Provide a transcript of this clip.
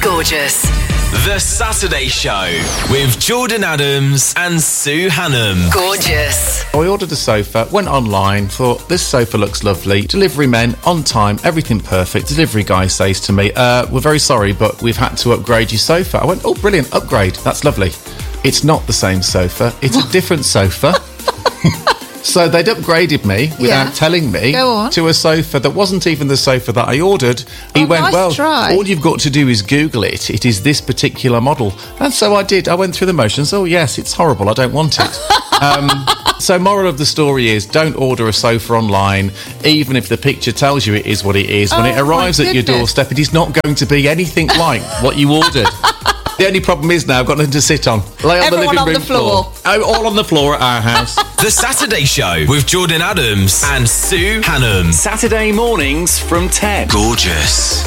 Gorgeous. The Saturday Show with Jordan Adams and Sue Hannam. Gorgeous. I ordered a sofa, went online, thought this sofa looks lovely. Delivery men on time, everything perfect. Delivery guy says to me, we're very sorry, but we've had to upgrade your sofa. I went, oh, brilliant, upgrade. That's lovely. It's not the same sofa. It's a different sofa. So they'd upgraded me without telling me to a sofa that wasn't even the sofa that I ordered. He went, all you've got to do is Google it. It is this particular model. And so I did. I went through the motions. Oh, yes, it's horrible. I don't want it. So moral of the story is don't order a sofa online, even if the picture tells you it is what it is. When it arrives at your doorstep, it is not going to be anything like what you ordered. The only problem is now I've got nothing to sit on. Lay on the living room floor. Oh, all on the floor at our house. The Saturday Show with Jordan Adams and Sue Hannam. Saturday mornings from 10. Gorgeous.